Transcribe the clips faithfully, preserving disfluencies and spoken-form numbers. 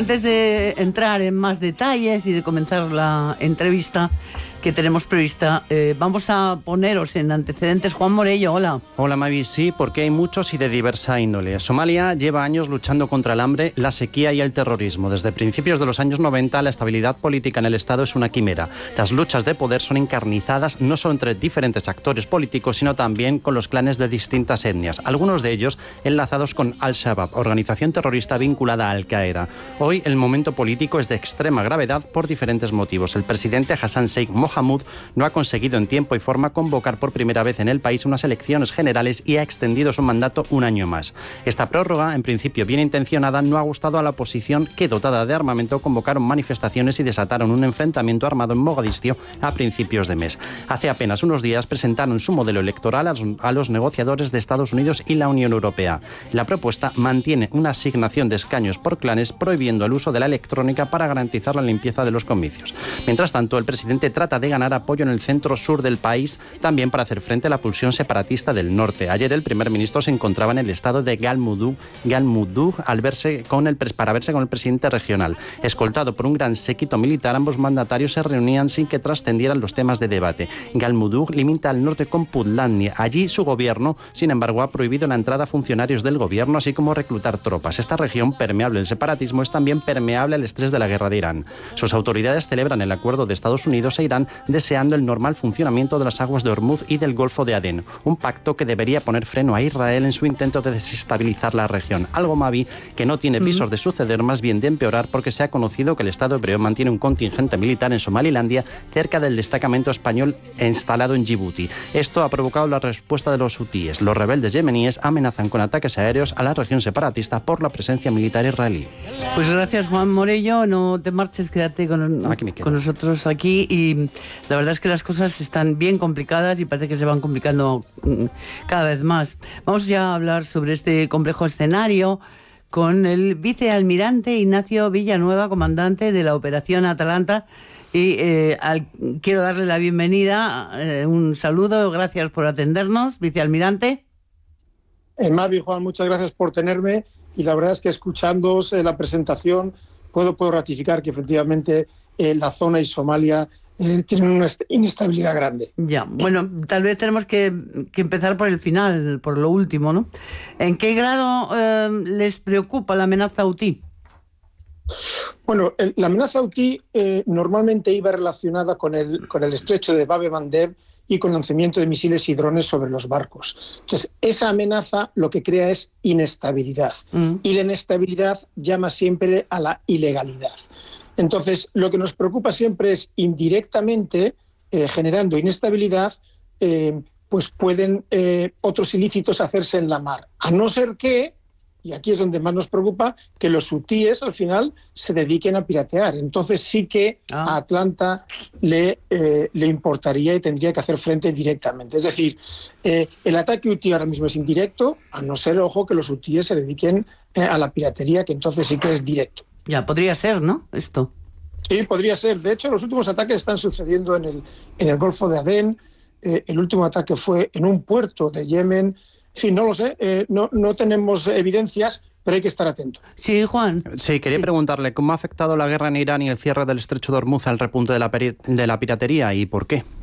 antes de entrar en más detalles y de comenzar la entrevista que tenemos prevista, eh, vamos a poneros en antecedentes. Juan Morello, hola. Hola Mavi, sí, porque hay muchos y de diversa índole. Somalia lleva años luchando contra el hambre, la sequía y el terrorismo. Desde principios de los años noventa, la estabilidad política en el Estado es una quimera. Las luchas de poder son encarnizadas no solo entre diferentes actores políticos, sino también con los clanes de distintas etnias, algunos de ellos enlazados con Al-Shabaab, organización terrorista vinculada a Al-Qaeda. Hoy el momento político es de extrema gravedad por diferentes motivos. El presidente Hassan Sheikh Mohamud no ha conseguido en tiempo y forma convocar por primera vez en el país unas elecciones generales y ha extendido su mandato un año más. Esta prórroga, en principio bien intencionada, no ha gustado a la oposición, que, dotada de armamento, convocaron manifestaciones y desataron un enfrentamiento armado en Mogadiscio a principios de mes. Hace apenas unos días presentaron su modelo electoral a los negociadores de Estados Unidos y la Unión Europea. La propuesta mantiene una asignación de escaños por clanes, prohibiendo el uso de la electrónica para garantizar la limpieza de los comicios. Mientras tanto, el presidente trata de ganar apoyo en el centro-sur del país, también para hacer frente a la pulsión separatista del norte. Ayer el primer ministro se encontraba en el estado de Galmudug, Galmudug al verse con el, para verse con el presidente regional. Escoltado por un gran séquito militar, ambos mandatarios se reunían sin que trascendieran los temas de debate. Galmudug limita al norte con Puntlandia. Allí su gobierno, sin embargo, ha prohibido la entrada a funcionarios del gobierno, así como reclutar tropas. Esta región, permeable al separatismo, es también permeable al estrés de la guerra de Irán. Sus autoridades celebran el acuerdo de Estados Unidos e Irán, deseando el normal funcionamiento de las aguas de Hormuz y del Golfo de Adén, un pacto que debería poner freno a Israel en su intento de desestabilizar la región. Algo, Mavi, que no tiene visos de suceder, más bien de empeorar, porque se ha conocido que el Estado hebreo mantiene un contingente militar en Somalilandia, cerca del destacamento español instalado en Djibouti. Esto ha provocado la respuesta de los hutíes. Los rebeldes yemeníes amenazan con ataques aéreos a la región separatista por la presencia militar israelí. Pues gracias, Juan Morello. No te marches, quédate con, con nosotros aquí. Y la verdad es que las cosas están bien complicadas y parece que se van complicando cada vez más. Vamos ya a hablar sobre este complejo escenario con el vicealmirante Ignacio Villanueva, comandante de la Operación Atalanta. Y eh, al, quiero darle la bienvenida, eh, un saludo, gracias por atendernos, vicealmirante. Eh, Mavi, Juan, muchas gracias por tenerme, y la verdad es que escuchándoos eh, la presentación puedo, puedo ratificar que efectivamente eh, la zona y Somalia eh, tienen una inestabilidad grande. Ya, bueno, tal vez tenemos que, que empezar por el final, por lo último, ¿no? ¿En qué grado eh, les preocupa la amenaza hutí? Bueno, el, la amenaza hutí eh, normalmente iba relacionada con el, con el estrecho de Bab el Mandeb y con lanzamiento de misiles y drones sobre los barcos. Entonces, esa amenaza lo que crea es inestabilidad. Mm. Y la inestabilidad llama siempre a la ilegalidad. Entonces, lo que nos preocupa siempre es indirectamente, eh, generando inestabilidad, eh, pues pueden eh, otros ilícitos hacerse en la mar. A no ser que, y aquí es donde más nos preocupa, que los hutíes al final se dediquen a piratear. Entonces sí que ah. a Atlanta le, eh, le importaría y tendría que hacer frente directamente. Es decir, eh, el ataque hutí ahora mismo es indirecto, a no ser, ojo, que los hutíes se dediquen eh, a la piratería, que entonces sí que es directo. Ya, podría ser, ¿no? Esto. Sí, podría ser. De hecho, los últimos ataques están sucediendo en el, en el Golfo de Adén. Eh, el último ataque fue en un puerto de Yemen. En fin, no lo sé, eh, no, no tenemos evidencias, pero hay que estar atentos. Sí, Juan. Sí, quería sí. preguntarle, ¿cómo ha afectado la guerra en Irán y el cierre del estrecho de Hormuz al repunte de la, peri- de la piratería y por qué?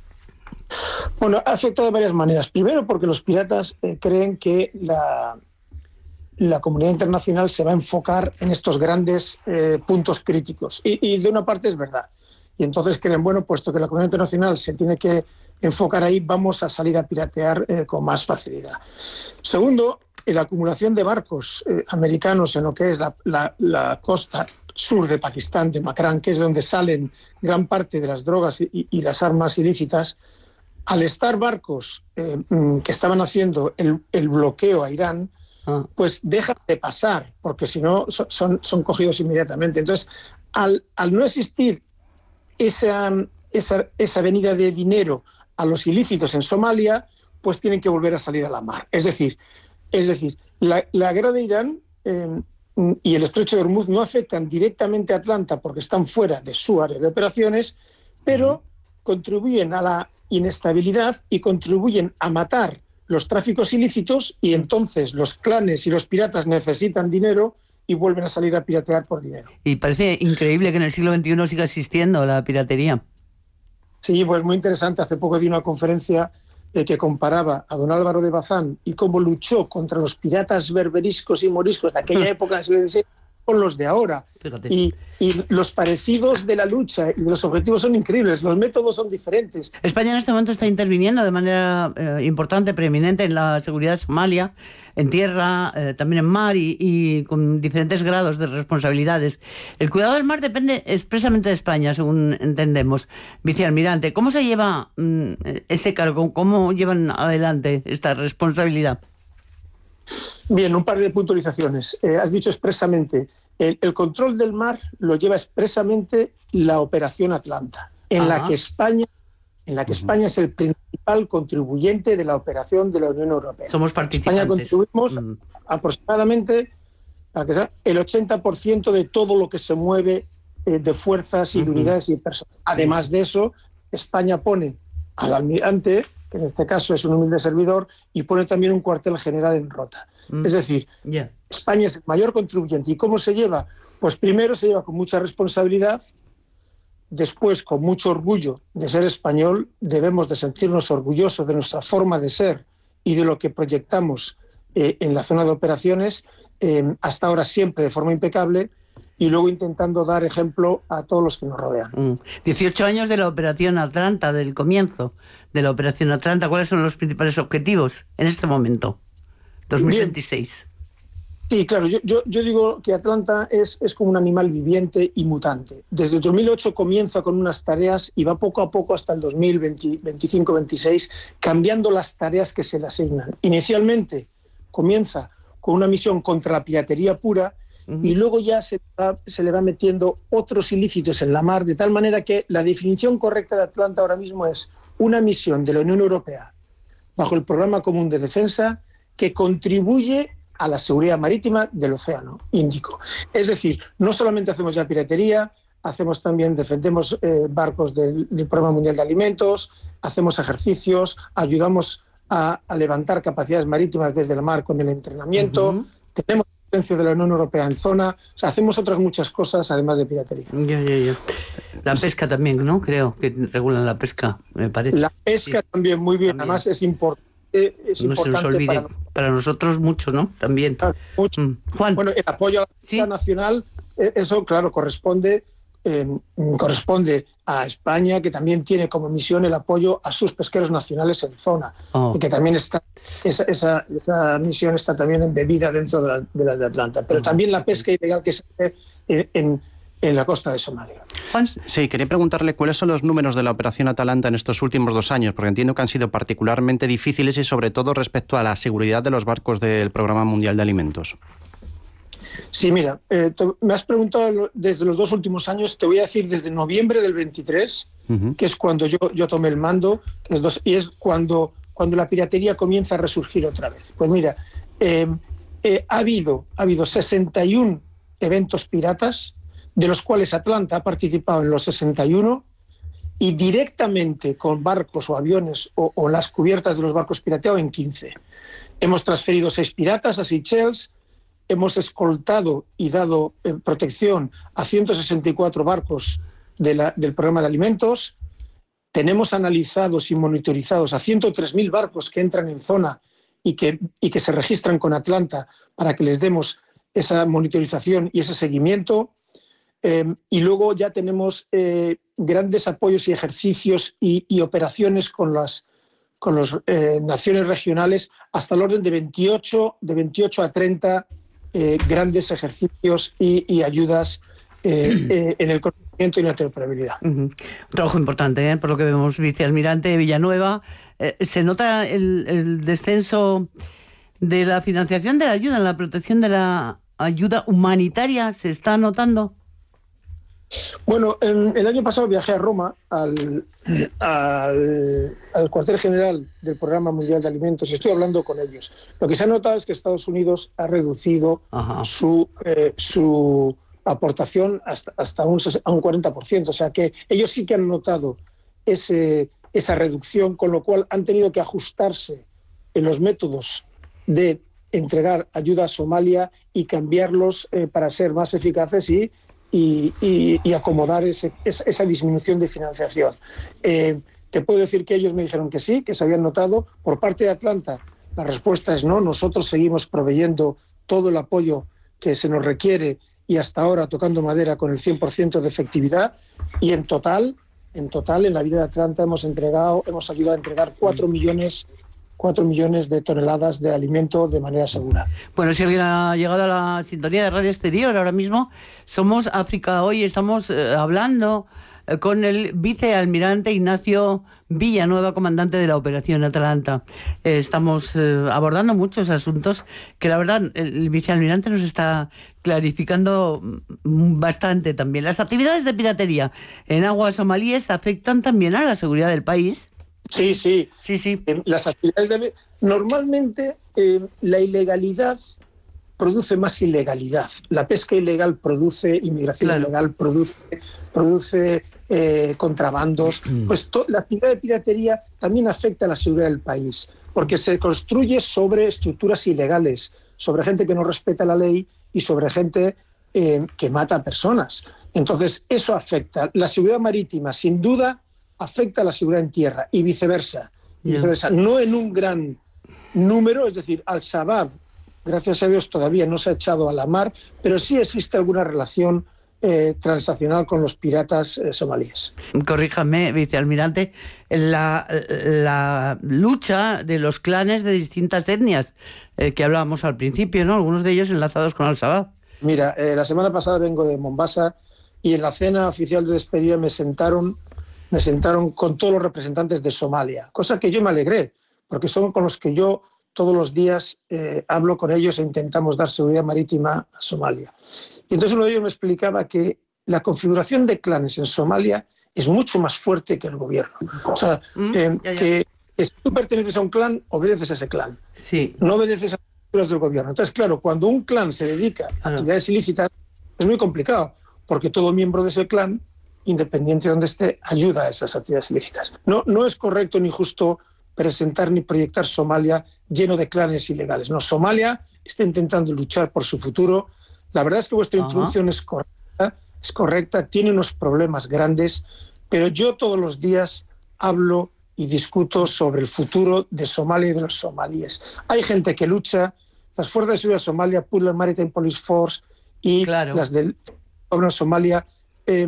Bueno, ha afectado de varias maneras. Primero, porque los piratas eh, creen que la, la comunidad internacional se va a enfocar en estos grandes eh, puntos críticos. Y, y de una parte es verdad. Y entonces creen, bueno, puesto que la comunidad internacional se tiene que enfocar ahí, vamos a salir a piratear eh, con más facilidad. Segundo, la acumulación de barcos eh, americanos en lo que es la, la, la costa sur de Pakistán, de Makran, que es donde salen gran parte de las drogas y, y las armas ilícitas. Al estar barcos eh, que estaban haciendo el, el bloqueo a Irán, ah. pues dejan de pasar, porque si no son, son cogidos inmediatamente. Entonces, al, al no existir esa, esa, esa venida de dinero a los ilícitos en Somalia, pues tienen que volver a salir a la mar. Es decir, es decir la, la guerra de Irán eh, y el estrecho de Hormuz no afectan directamente a Atlanta porque están fuera de su área de operaciones, pero contribuyen a la inestabilidad y contribuyen a matar los tráficos ilícitos, y entonces los clanes y los piratas necesitan dinero y vuelven a salir a piratear por dinero. Y parece increíble que en el siglo veintiuno siga existiendo la piratería. Sí, pues muy interesante. Hace poco di una conferencia eh, que comparaba a don Álvaro de Bazán y cómo luchó contra los piratas berberiscos y moriscos de aquella época del siglo dieciséis con los de ahora. Y, y los parecidos de la lucha y de los objetivos son increíbles, los métodos son diferentes. España en este momento está interviniendo de manera eh, importante, preeminente en la seguridad de Somalia, en tierra, eh, también en mar y, y con diferentes grados de responsabilidades. El cuidado del mar depende expresamente de España, según entendemos. Vicealmirante, ¿cómo se lleva mm, ese cargo? ¿Cómo llevan adelante esta responsabilidad? Bien, un par de puntualizaciones. Eh, has dicho expresamente, el, el control del mar lo lleva expresamente la Operación Atlanta, en Ajá. la que España, en la que España es el principal contribuyente de la operación de la Unión Europea. Somos participantes. España contribuimos mm. aproximadamente el ochenta por ciento de todo lo que se mueve eh, de fuerzas y de uh-huh. unidades y personas. Además de eso, España pone al almirante, que en este caso es un humilde servidor, y pone también un cuartel general en Rota. Mm. Es decir, yeah. España es el mayor contribuyente. ¿Y cómo se lleva? Pues primero se lleva con mucha responsabilidad, después con mucho orgullo de ser español, debemos de sentirnos orgullosos de nuestra forma de ser y de lo que proyectamos eh, en la zona de operaciones, eh, hasta ahora siempre de forma impecable, y luego intentando dar ejemplo a todos los que nos rodean. Mm. dieciocho años de la Operación Atlanta, del comienzo de la Operación Atlanta. ¿Cuáles son los principales objetivos en este momento? dos mil veintiséis. Bien. Sí, claro, yo, yo, yo digo que Atlanta es, es como un animal viviente y mutante. Desde el dos mil ocho comienza con unas tareas y va poco a poco hasta el dos mil veinticinco veintiséis cambiando las tareas que se le asignan. Inicialmente comienza con una misión contra la piratería pura, y luego ya se, va, se le va metiendo otros ilícitos en la mar, de tal manera que la definición correcta de Atlanta ahora mismo es una misión de la Unión Europea bajo el Programa Común de Defensa que contribuye a la seguridad marítima del Océano Índico. Es decir, no solamente hacemos ya piratería, hacemos también, defendemos eh, barcos del, del Programa Mundial de Alimentos, hacemos ejercicios, ayudamos a, a levantar capacidades marítimas desde el mar con el entrenamiento, uh-huh. tenemos de la Unión Europea en zona, o sea, hacemos otras muchas cosas además de piratería. Ya, ya, ya. La pesca también, ¿no? Creo que regulan la pesca, me parece. La pesca sí. también, muy bien, también. Además es, import es no importante. Se nos olvide, para... para nosotros mucho, ¿no? También. Claro, mucho. Mm. Juan. Bueno, el apoyo a la pesca ¿Sí? nacional, eso, claro, corresponde eh, corresponde a España, que también tiene como misión el apoyo a sus pesqueros nacionales en zona, oh. y que también está esa, esa, esa misión está también embebida dentro de, la, de las de Atlanta, pero también la pesca ilegal que se hace en, en, en la costa de Somalia. Sí, quería preguntarle cuáles son los números de la Operación Atalanta en estos últimos dos años, porque entiendo que han sido particularmente difíciles y sobre todo respecto a la seguridad de los barcos del Programa Mundial de Alimentos. Sí, mira, eh, te, me has preguntado desde los dos últimos años, te voy a decir desde noviembre del veintitrés, uh-huh. que es cuando yo, yo tomé el mando, que es dos, y es cuando, cuando la piratería comienza a resurgir otra vez. Pues mira, eh, eh, ha, habido, ha habido sesenta y uno eventos piratas, de los cuales Atlanta ha participado en los sesenta y uno, y directamente con barcos o aviones o, o las cubiertas de los barcos pirateados en quince. Hemos transferido seis piratas a Seychelles, hemos escoltado y dado eh, protección a ciento sesenta y cuatro barcos de la, del programa de alimentos. Tenemos analizados y monitorizados a ciento tres mil barcos que entran en zona y que, y que se registran con Atlanta para que les demos esa monitorización y ese seguimiento. Eh, y luego ya tenemos eh, grandes apoyos y ejercicios y, y operaciones con las con las eh, naciones regionales hasta el orden de veintiocho, de veintiocho a treinta Eh, grandes ejercicios y, y ayudas eh, eh, en el conocimiento y la interoperabilidad. Uh-huh. Un trabajo importante, ¿eh? Por lo que vemos, vicealmirante Villanueva. Eh, ¿Se nota el, el descenso de la financiación de la ayuda, en la protección de la ayuda humanitaria? ¿Se está notando? Bueno, en, el año pasado viajé a Roma al, al, al cuartel general del Programa Mundial de Alimentos y estoy hablando con ellos. Lo que se ha notado es que Estados Unidos ha reducido su, eh, su aportación hasta, hasta un, a un cuarenta por ciento. O sea que ellos sí que han notado ese, esa reducción, con lo cual han tenido que ajustarse en los métodos de entregar ayuda a Somalia y cambiarlos eh, para ser más eficaces y, y, y, y acomodar ese, esa, esa disminución de financiación. Eh, te puedo decir que ellos me dijeron que sí, que se habían notado. Por parte de Atlanta, la respuesta es no. Nosotros seguimos proveyendo todo el apoyo que se nos requiere y hasta ahora tocando madera con el cien por ciento de efectividad. Y en total, en total, en la vida de Atlanta hemos entregado, hemos ayudado a entregar cuatro millones de toneladas de alimento de manera segura. Bueno, si alguien ha llegado a la sintonía de Radio Exterior, ahora mismo somos África Hoy, estamos eh, hablando eh, con el vicealmirante Ignacio Villanueva, comandante de la Operación Atalanta. Eh, estamos eh, abordando muchos asuntos que la verdad el vicealmirante nos está clarificando bastante también. Las actividades de piratería en aguas somalíes afectan también a la seguridad del país. Sí, sí. sí, sí. Eh, las actividades de... Normalmente eh, la ilegalidad produce más ilegalidad. La pesca ilegal produce inmigración claro. ilegal, produce, produce eh, contrabandos. Pues to... la actividad de piratería también afecta a la seguridad del país, porque se construye sobre estructuras ilegales, sobre gente que no respeta la ley y sobre gente eh, que mata a personas. Entonces, eso afecta. La seguridad marítima, sin duda, afecta a la seguridad en tierra y viceversa, y viceversa. No en un gran número, es decir, Al-Shabaab, gracias a Dios, todavía no se ha echado a la mar, pero sí existe alguna relación eh, transaccional con los piratas eh, somalíes. Corríjame, vicealmirante, la, la lucha de los clanes de distintas etnias eh, que hablábamos al principio, ¿no? Algunos de ellos enlazados con Al-Shabaab. Mira, eh, la semana pasada vengo de Mombasa y en la cena oficial de despedida me sentaron me sentaron con todos los representantes de Somalia, cosa que yo me alegré, porque son con los que yo todos los días eh, hablo con ellos e intentamos dar seguridad marítima a Somalia. Y entonces uno de ellos me explicaba que la configuración de clanes en Somalia es mucho más fuerte que el gobierno. O sea, eh, mm, ya, ya. que si tú perteneces a un clan, obedeces a ese clan. Sí. No obedeces a las estructuras del gobierno. Entonces, claro, cuando un clan se dedica a actividades ilícitas, es muy complicado, porque todo miembro de ese clan, independiente de donde esté, ayuda a esas actividades ilícitas. No, no es correcto ni justo presentar ni proyectar Somalia lleno de clanes ilegales. No, Somalia está intentando luchar por su futuro. La verdad es que vuestra uh-huh. introducción es correcta, es correcta, tiene unos problemas grandes, pero yo todos los días hablo y discuto sobre el futuro de Somalia y de los somalíes. Hay gente que lucha, las fuerzas de seguridad de Somalia, Puntland Maritime Police Force y claro. las del gobierno de Somalia, eh,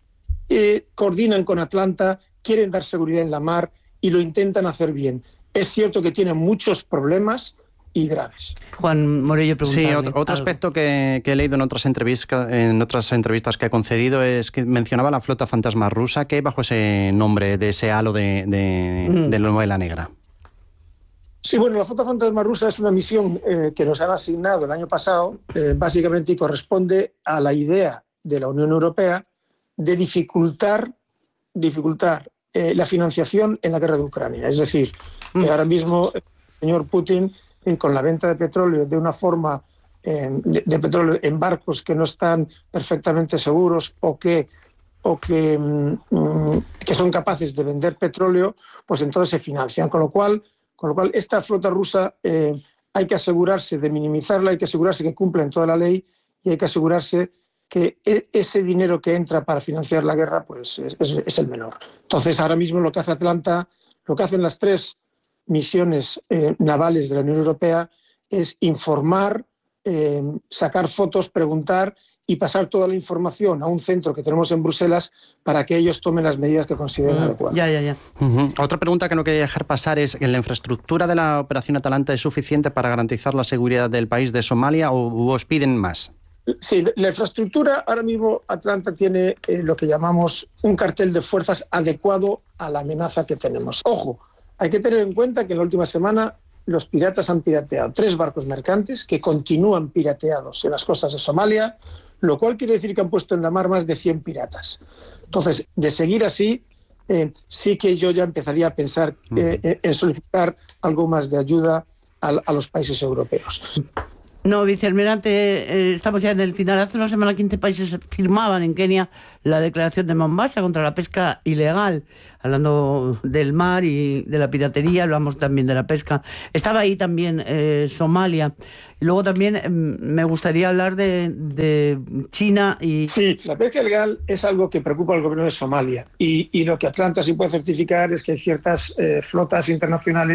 Eh, coordinan con Atlanta, quieren dar seguridad en la mar y lo intentan hacer bien. Es cierto que tienen muchos problemas y graves. Juan Morello, preguntarle. Sí, otro, otro aspecto que, que he leído en otras, entrevistas, en otras entrevistas que ha concedido es que mencionaba la flota fantasma rusa, que bajo ese nombre de ese halo de, de, mm. de la novela negra. Sí, bueno, la flota fantasma rusa es una misión eh, que nos han asignado el año pasado, eh, básicamente y corresponde a la idea de la Unión Europea de dificultar, dificultar eh, la financiación en la guerra de Ucrania. Es decir, mm. eh, ahora mismo el señor Putin, eh, con la venta de petróleo de una forma eh, de, de petróleo en barcos que no están perfectamente seguros o que, o que, mm, que son capaces de vender petróleo, pues entonces se financian. Con lo cual, con lo cual esta flota rusa eh, hay que asegurarse de minimizarla, hay que asegurarse que cumplen toda la ley y hay que asegurarse que ese dinero que entra para financiar la guerra pues es, es, es el menor. Entonces, ahora mismo lo que hace Atlanta, lo que hacen las tres misiones eh, navales de la Unión Europea es informar, eh, sacar fotos, preguntar y pasar toda la información a un centro que tenemos en Bruselas para que ellos tomen las medidas que consideren uh, adecuadas. Ya, ya, ya. Uh-huh. Otra pregunta que no quería dejar pasar es, ¿la infraestructura de la Operación Atalanta es suficiente para garantizar la seguridad del país de Somalia o, o os piden más? Sí, la infraestructura, ahora mismo Atlanta tiene eh, lo que llamamos un cartel de fuerzas adecuado a la amenaza que tenemos. Ojo, hay que tener en cuenta que en la última semana los piratas han pirateado tres barcos mercantes que continúan pirateados en las costas de Somalia, lo cual quiere decir que han puesto en la mar más de cien piratas. Entonces, de seguir así, eh, sí que yo ya empezaría a pensar eh, en solicitar algo más de ayuda a, a los países europeos. No, vicealmirante, eh, estamos ya en el final. Hace una semana quince países firmaban en Kenia la declaración de Mombasa contra la pesca ilegal. Hablando del mar y de la piratería, hablamos también de la pesca. Estaba ahí también eh, Somalia. Y luego también eh, me gustaría hablar de, de China y... Sí, la pesca ilegal es algo que preocupa al gobierno de Somalia. Y, y lo que Atlanta sí puede certificar es que hay ciertas eh, flotas internacionales